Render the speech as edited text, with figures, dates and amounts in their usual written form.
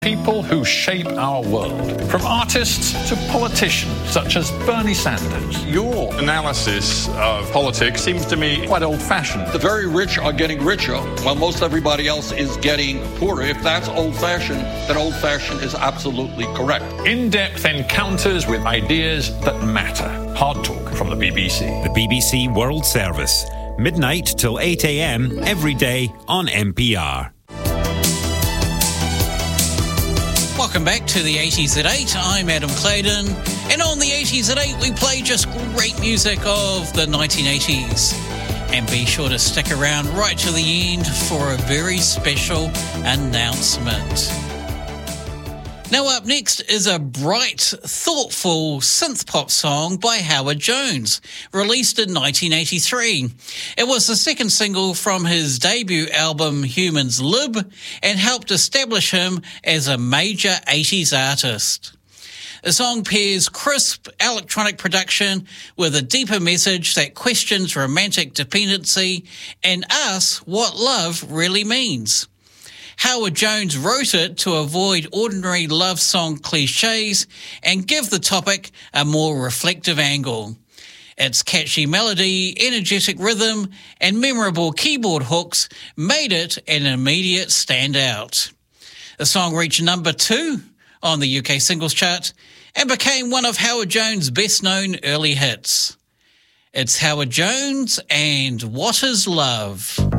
People who shape our world, from artists to politicians such as Bernie Sanders. Your analysis of politics seems to me quite old-fashioned. The very rich are getting richer while most everybody else is getting poorer. If that's old-fashioned, then old-fashioned is absolutely correct. In-depth encounters with ideas that matter. Hard Talk from the BBC. The BBC World Service. Midnight till 8 a.m. every day on NPR. Welcome back to the 80s at 8. I'm Adam Clayton. And on the 80s at 8, we play just great music of the 1980s. And be sure to stick around right to the end for a very special announcement. Now up next is a bright, thoughtful synth-pop song by Howard Jones, released in 1983. It was the second single from his debut album Humans Lib and helped establish him as a major 80s artist. The song pairs crisp electronic production with a deeper message that questions romantic dependency and asks what love really means. Howard Jones wrote it to avoid ordinary love song cliches and give the topic a more reflective angle. Its catchy melody, energetic rhythm, and memorable keyboard hooks made it an immediate standout. The song reached number 2 on the UK singles chart and became one of Howard Jones' best-known early hits. It's Howard Jones and What Is Love?